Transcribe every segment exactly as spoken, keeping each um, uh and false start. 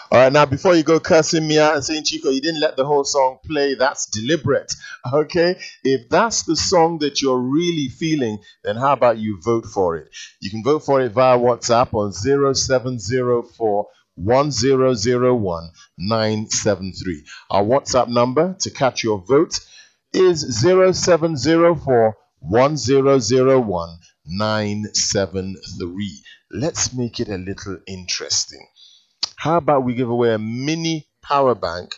All right, now before you go cursing me out and saying, Chico, you didn't let the whole song play, that's deliberate. Okay? If that's the song that you're really feeling, then how about you vote for it? You can vote for it via WhatsApp on zero seven zero four one zero zero one nine seven three. Our WhatsApp number to catch your vote is zero seven zero four one zero zero one nine seven three. Let's make it a little interesting. How about we give away a mini power bank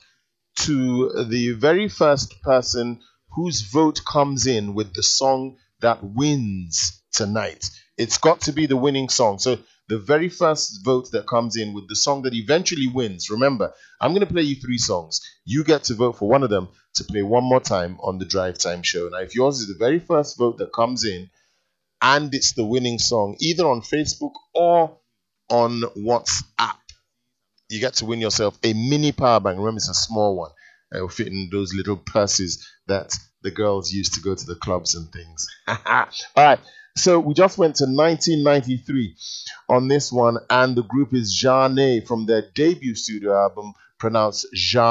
to the very first person whose vote comes in with the song that wins tonight? It's got to be the winning song. So the very first vote that comes in with the song that eventually wins. Remember, I'm going to play you three songs. You get to vote for one of them to play one more time on the Drive Time Show. Now, if yours is the very first vote that comes in and it's the winning song, either on Facebook or on WhatsApp, you get to win yourself a mini power bank. Remember, it's a small one. It will fit in those little purses that the girls used to go to the clubs and things. All right. So we just went to nineteen ninety-three on this one, and the group is Jane from their debut studio album, pronounced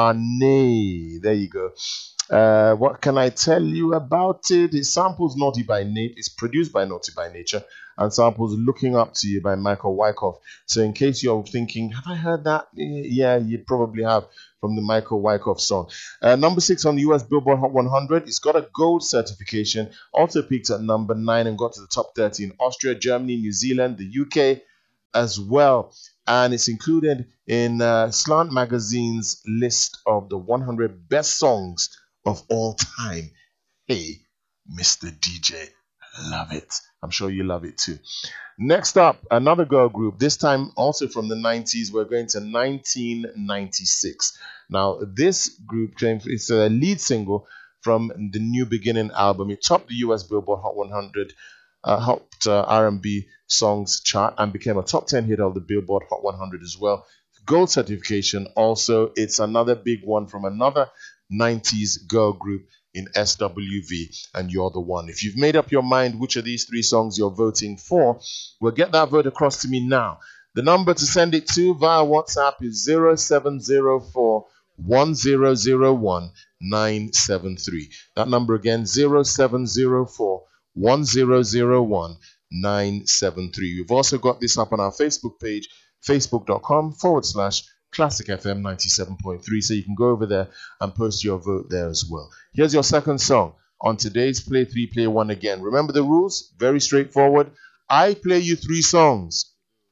Jane. There you go. Uh, what can I tell you about it? It samples Naughty by Nature. It's produced by Naughty by Nature and samples Looking Up to You by Michael Wyckoff. So in case you're thinking, have I heard that? Yeah, you probably have, from the Michael Wyckoff song. Uh, number six on the U S Billboard Hot one hundred. It's got a gold certification. Also peaked at number nine and got to the top thirty in Austria, Germany, New Zealand, the U K as well. And it's included in uh, Slant Magazine's list of the one hundred best songs of all time. Hey, Mister D J, love it. I'm sure you love it too. Next up, another girl group, this time also from the nineties. We're going to nineteen ninety-six. Now, this group came, it's a lead single from the New Beginning album. It topped the U S Billboard Hot one hundred, uh, Hot uh, R and B songs chart, and became a top ten hit of the Billboard Hot one hundred as well. Gold certification also. It's another big one from another nineties girl group in S W V, and you're the one. If you've made up your mind which of these three songs you're voting for, well, get that vote across to me now. The number to send it to via WhatsApp is zero seven zero four one zero zero one nine seven three. That number again, zero seven zero four one zero zero one nine seven three. We've also got this up on our Facebook page, facebook.com forward slash Classic F M ninety-seven point three, so you can go over there and post your vote there as well. Here's your second song on today's Play three, Play one again. Remember the rules? Very straightforward. I play you three songs.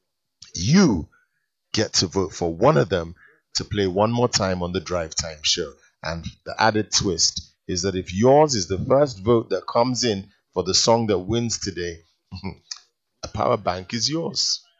You get to vote for one of them to play one more time on the Drive Time Show. And the added twist is that if yours is the first vote that comes in for the song that wins today, a power bank is yours.